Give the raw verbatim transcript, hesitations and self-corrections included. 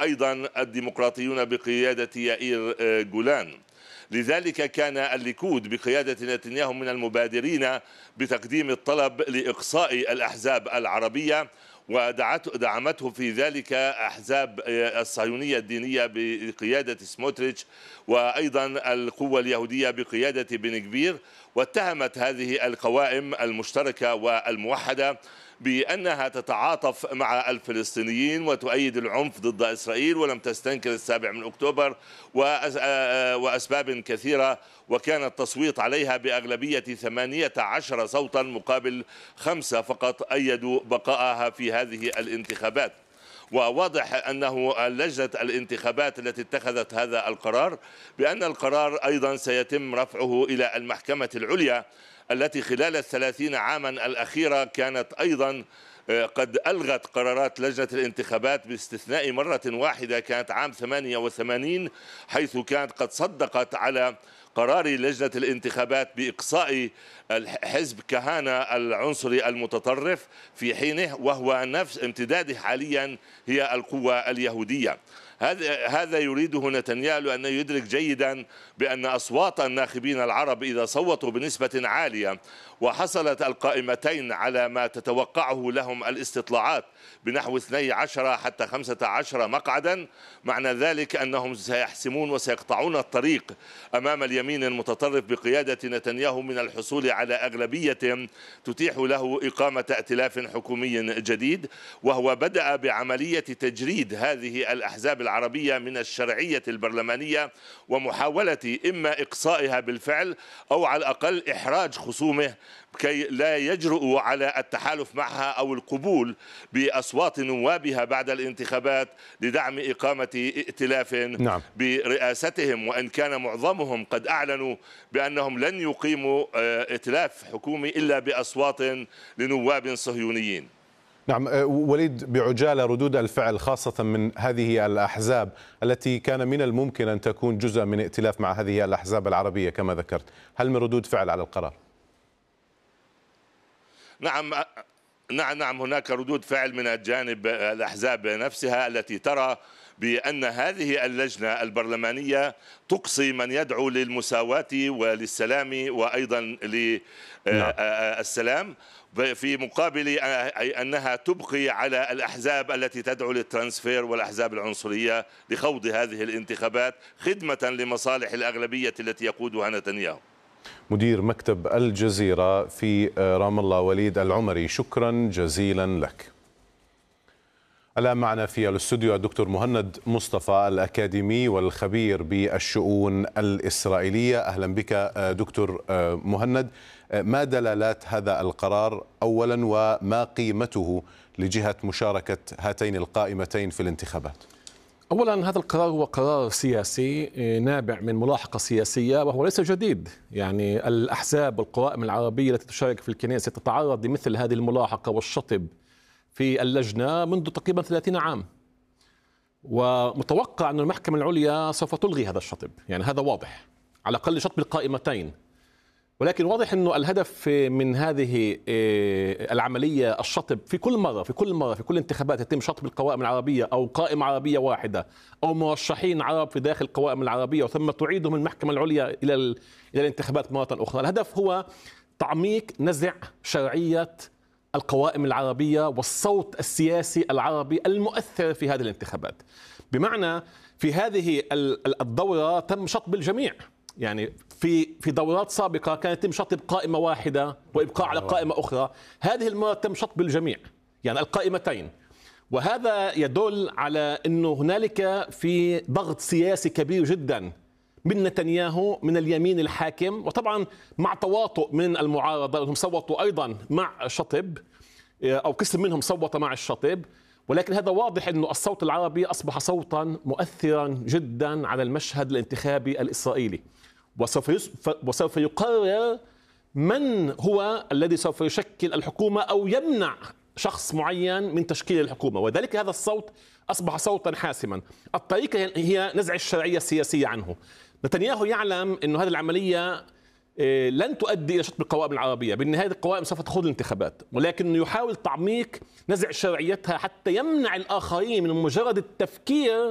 وأيضا الديمقراطيون بقيادة يائير جولان. لذلك كان الليكود بقيادة نتنياهو من المبادرين بتقديم الطلب لإقصاء الأحزاب العربية، ودعمته في ذلك أحزاب الصهيونية الدينية بقيادة سموتريتش، وأيضا القوة اليهودية بقيادة بن جفير، واتهمت هذه القوائم المشتركة والموحدة بأنها تتعاطف مع الفلسطينيين وتؤيد العنف ضد إسرائيل، ولم تستنكر السابع من أكتوبر وأسباب كثيرة، وكان التصويت عليها بأغلبية ثمانية عشر صوتا مقابل خمسة فقط أيدوا بقائها في هذه الانتخابات. وواضح أنه لجنة الانتخابات التي اتخذت هذا القرار بأن القرار أيضا سيتم رفعه إلى المحكمة العليا، التي خلال الثلاثين عاما الأخيرة كانت أيضا قد ألغت قرارات لجنة الانتخابات باستثناء مرة واحدة كانت عام ثمانية وثمانين، حيث كانت قد صدقت على قرار لجنة الانتخابات بإقصاء الحزب كهانة العنصري المتطرف في حينه، وهو نفس امتداده حاليا هي القوة اليهودية. هذا هذا يريده نتنياهو لأنه يدرك جيدا بأن أصوات الناخبين العرب إذا صوتوا بنسبة عالية وحصلت القائمتين على ما تتوقعه لهم الاستطلاعات بنحو اثني عشر حتى خمسة عشر مقعدا، معنى ذلك أنهم سيحسمون وسيقطعون الطريق أمام اليمين المتطرف بقيادة نتنياهو من الحصول على أغلبية تتيح له إقامة ائتلاف حكومي جديد. وهو بدأ بعملية تجريد هذه الأحزاب العربية من الشرعية البرلمانية ومحاولة إما إقصائها بالفعل أو على الأقل إحراج خصومه كي لا يجرؤوا على التحالف معها أو القبول بأصوات نوابها بعد الانتخابات لدعم إقامة ائتلاف نعم. برئاستهم، وإن كان معظمهم قد أعلنوا بأنهم لن يقيموا ائتلاف حكومي إلا بأصوات لنواب صهيونيين. نعم وليد، بعجالة ردود الفعل خاصة من هذه الأحزاب التي كان من الممكن أن تكون جزء من ائتلاف مع هذه الأحزاب العربية كما ذكرت، هل من ردود فعل على القرار؟ نعم نعم نعم هناك ردود فعل من الجانب الأحزاب نفسها التي ترى بأن هذه اللجنة البرلمانية تقصي من يدعو للمساواة وللسلام وأيضا للسلام، في مقابل أنها تبقي على الأحزاب التي تدعو للترانسفير والأحزاب العنصرية لخوض هذه الانتخابات خدمة لمصالح الأغلبية التي يقودها نتنياهو. مدير مكتب الجزيرة في رام الله وليد العمري، شكرا جزيلا لك. الآن معنا في الاستوديو الدكتور مهند مصطفى الأكاديمي والخبير بالشؤون الإسرائيلية. أهلا بك دكتور مهند. ما دلالات هذا القرار أولا، وما قيمته لجهة مشاركة هاتين القائمتين في الانتخابات؟ أولا هذا القرار هو قرار سياسي نابع من ملاحقة سياسية، وهو ليس جديد. يعني الأحزاب والقوائم العربية التي تشارك في الكنيسة تتعرض لمثل هذه الملاحقة والشطب في اللجنة منذ تقريبا ثلاثين عام، ومتوقع أن المحكمة العليا سوف تلغي هذا الشطب. يعني هذا واضح، على الأقل شطب القائمتين. ولكن واضح أنه الهدف من هذه العملية الشطب في كل مرة في كل مرة في كل انتخابات يتم شطب القوائم العربية أو قائمة عربية واحدة أو مرشحين عرب في داخل القوائم العربية وثم تعيدهم المحكمة العليا إلى إلى الانتخابات مرة أخرى. الهدف هو تعميق نزع شرعية القوائم العربية والصوت السياسي العربي المؤثر في هذه الانتخابات. بمعنى في هذه الدورة تم شطب الجميع. يعني في في دورات سابقة كانت يتم شطب قائمة واحدة وإبقاء على قائمة أخرى، هذه المرة تم شطب الجميع، يعني القائمتين. وهذا يدل على أنه هنالك في ضغط سياسي كبير جدا من نتنياهو من اليمين الحاكم، وطبعا مع تواطؤ من المعارضة أنهم صوتوا أيضا مع الشطب أو قسم منهم صوت مع الشطب. ولكن هذا واضح أنه الصوت العربي أصبح صوتا مؤثرا جدا على المشهد الانتخابي الإسرائيلي، وسوف وسوف يقرر من هو الذي سوف يشكل الحكومة أو يمنع شخص معين من تشكيل الحكومة. وذلك هذا الصوت أصبح صوتا حاسما. الطريقة هي نزع الشرعية السياسية عنه. نتنياهو يعلم أن هذه العملية لن تؤدي إلى شطب القوائم العربية، بالنهاية القوائم سوف تخوض الانتخابات، ولكن يحاول تعميق نزع شرعيتها حتى يمنع الآخرين من مجرد التفكير